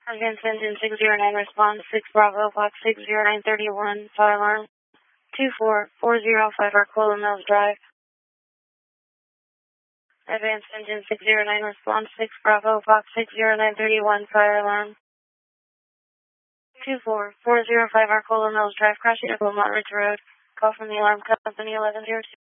Advance engine 609, response 6 Bravo, Fox 60931, fire alarm 24405 Arcola Mills Drive. Advance engine 609, response 6 Bravo, Fox 60931, fire alarm 24405 Arcola Mills Drive, crashing at Beaumont Ridge Road. Call from the alarm company 1102.